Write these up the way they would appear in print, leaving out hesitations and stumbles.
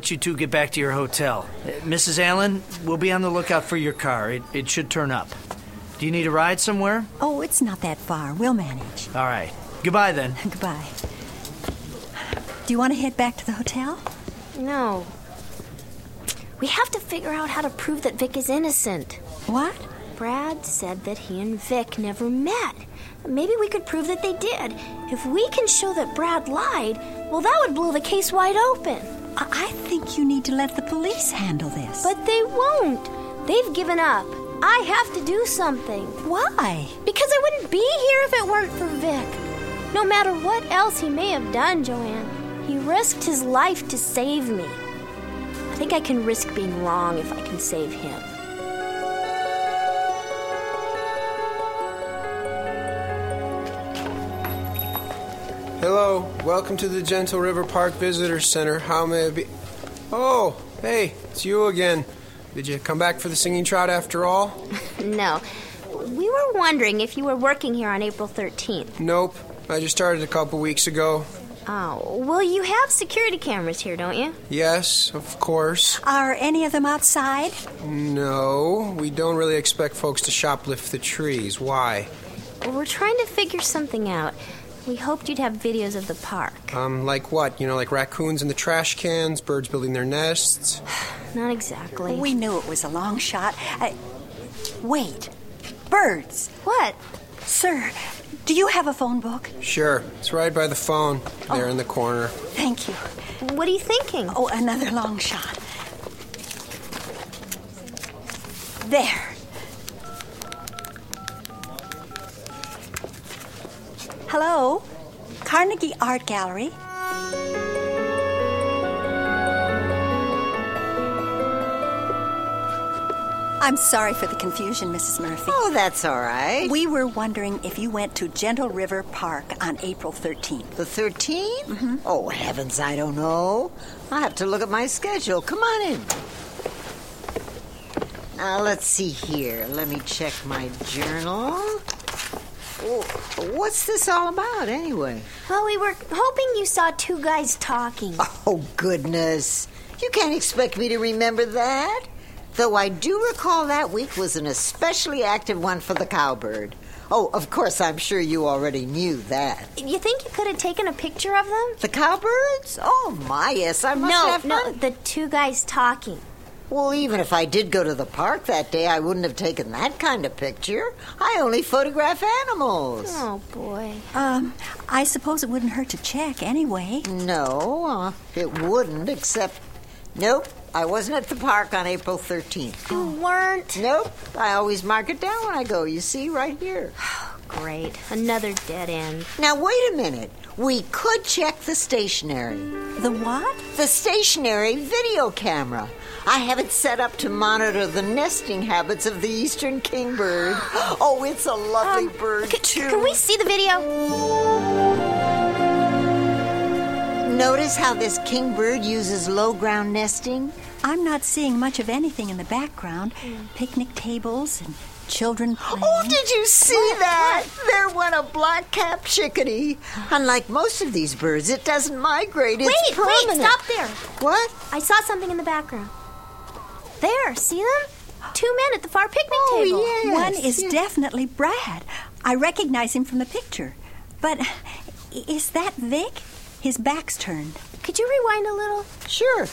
let you two get back to your hotel. Mrs. Allen, we'll be on the lookout for your car. It should turn up. Do you need a ride somewhere? Oh, it's not that far. We'll manage. All right. Goodbye, then. Goodbye. Do you want to head back to the hotel? No. We have to figure out how to prove that Vic is innocent. What? Brad said that he and Vic never met. Maybe we could prove that they did. If we can show that Brad lied, well, that would blow the case wide open. I think you need to let the police handle this. But they won't. They've given up. I have to do something. Why? Because I wouldn't be here if it weren't for Vic. No matter what else he may have done, Joanne, he risked his life to save me. I think I can risk being wrong if I can save him. Hello, welcome to the Gentle River Park Visitor Center. How may I be... Oh, hey, it's you again. Did you come back for the singing trot after all? No. We were wondering if you were working here on April 13th. Nope, I just started a couple weeks ago. Oh, well, you have security cameras here, don't you? Yes, of course. Are any of them outside? No, we don't really expect folks to shoplift the trees. Why? Well, we're trying to figure something out. We hoped you'd have videos of the park. Like what? You know, like raccoons in the trash cans, birds building their nests? Not exactly. We knew it was a long shot. Wait. Birds. What? Sir, do you have a phone book? Sure. It's right by the phone, there in the corner. Thank you. What are you thinking? Oh, another long shot. There. Hello? Carnegie Art Gallery. I'm sorry for the confusion, Mrs. Murphy. Oh, that's all right. We were wondering if you went to Gentle River Park on April 13th. The 13th? Mm-hmm. Oh, heavens, I don't know. I'll have to look at my schedule. Come on in. Now, let's see here. Let me check my journal. Oh, what's this all about, anyway? Well, we were hoping you saw two guys talking. Oh, goodness. You can't expect me to remember that. Though I do recall that week was an especially active one for the cowbird. Oh, of course, I'm sure you already knew that. You think you could have taken a picture of them? The cowbirds? Oh, my, yes, I must have. No, the two guys talking. Well, even if I did go to the park that day, I wouldn't have taken that kind of picture. I only photograph animals. Oh, boy. I suppose it wouldn't hurt to check anyway. No, it wouldn't, except... Nope, I wasn't at the park on April 13th. You weren't? Nope, I always mark it down when I go, you see, right here. Great, another dead end. Now, wait a minute. We could check the stationary. The what? The stationary video camera. I have it set up to monitor the nesting habits of the eastern kingbird. Oh, it's a lovely bird, too. Can we see the video? Notice how this kingbird uses low-ground nesting? I'm not seeing much of anything in the background. Picnic tables and children playing. Oh, did you see that? There went a black-capped chickadee. Unlike most of these birds, it doesn't migrate. It's permanent. Wait, stop there. What? I saw something in the background. There, see them? Two men at the far picnic table. Yes, one is definitely Brad. I recognize him from the picture. But is that Vic? His back's turned. Could you rewind a little? Sure.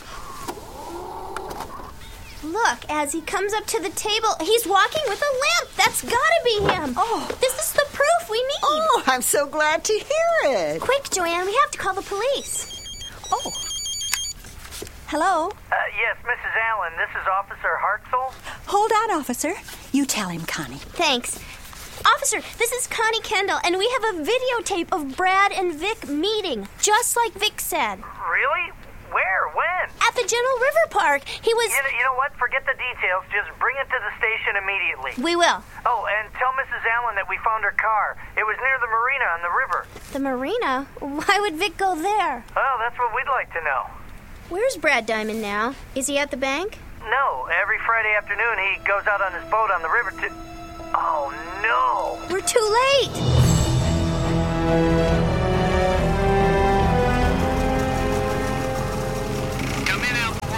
Look, as he comes up to the table, he's walking with a lamp. That's gotta be him. Oh. This is the proof we need. Oh, I'm so glad to hear it. Quick, Joanne, we have to call the police. Oh. Hello? Yes, Mrs. Allen, this is Officer Hartzell. Hold on, officer. You tell him, Connie. Thanks. Officer, this is Connie Kendall, and we have a videotape of Brad and Vic meeting, just like Vic said. Really? Where? When? At the Gentle River Park. He was... You know what? Forget the details. Just bring it to the station immediately. We will. Oh, and tell Mrs. Allen that we found her car. It was near the marina on the river. The marina? Why would Vic go there? Well, that's what we'd like to know. Where's Brad Diamond now? Is he at the bank? No, every Friday afternoon he goes out on his boat on the river to... Oh, no! We're too late! Come in, Alpha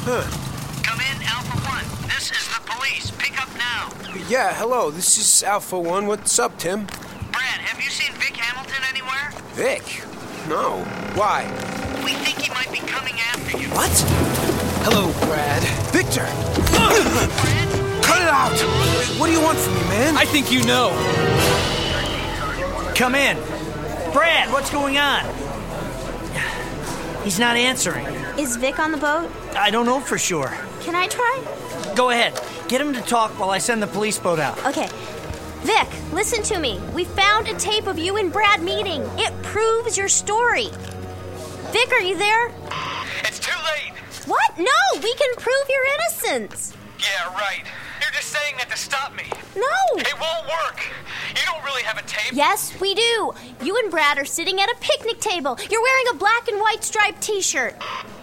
Come in, Alpha 1. This is the police. Pick up now. Yeah, hello. This is Alpha 1. What's up, Tim? Brad, have you seen Vic Hamilton anywhere? Vic? No. Why? We think he might be coming after you. What? Hello, Brad. Victor! Cut it out! What do you want from me, man? I think you know. Come in. Brad, what's going on? He's not answering. Is Vic on the boat? I don't know for sure. Can I try? Go ahead. Get him to talk while I send the police boat out. Okay. Vic, listen to me. We found a tape of you and Brad meeting. It proves your story. Vic, are you there? It's too late. What? No, we can prove your innocence. Yeah, right. You're just saying that to stop me. No. It won't work. You don't really have a tape. Yes, we do. You and Brad are sitting at a picnic table. You're wearing a black and white striped t-shirt.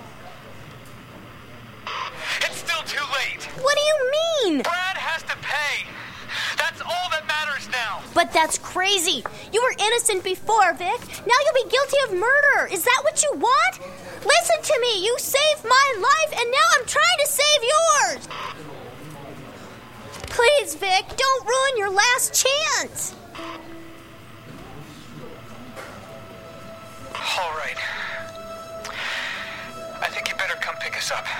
It's still too late. What do you mean? Brad has to pay. That's all that matters now. But that's crazy. You were innocent before, Vic. Now you'll be guilty of murder. Is that what you want? Listen to me. You saved my life, and now I'm trying to save yours. Please, Vic, don't ruin your last chance. All right. I think you better come pick us up.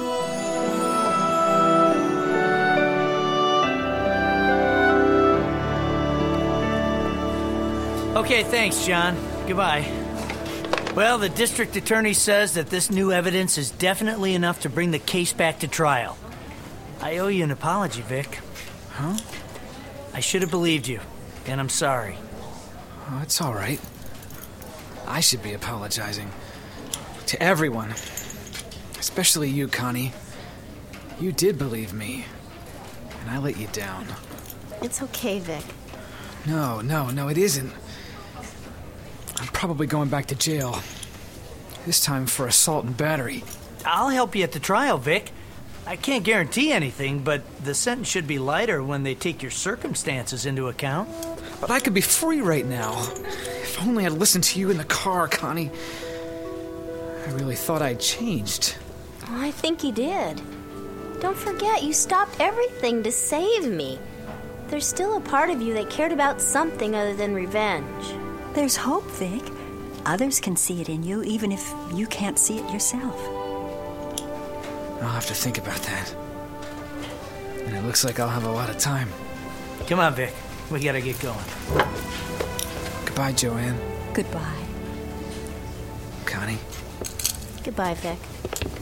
Okay, thanks, John. Goodbye. Well, the district attorney says that this new evidence is definitely enough to bring the case back to trial. I owe you an apology, Vic. Huh? I should have believed you, and I'm sorry. Oh, it's all right. I should be apologizing. To everyone. Especially you, Connie. You did believe me. And I let you down. It's okay, Vic. No, it isn't. I'm probably going back to jail. This time for assault and battery. I'll help you at the trial, Vic. I can't guarantee anything, but the sentence should be lighter when they take your circumstances into account. But I could be free right now. If only I'd listened to you in the car, Connie. I really thought I'd changed. Oh, I think you did. Don't forget, you stopped everything to save me. There's still a part of you that cared about something other than revenge. There's hope, Vic. Others can see it in you, even if you can't see it yourself. I'll have to think about that. And it looks like I'll have a lot of time. Come on, Vic. We gotta get going. Goodbye, Joanne. Goodbye. Connie. Goodbye, Vic.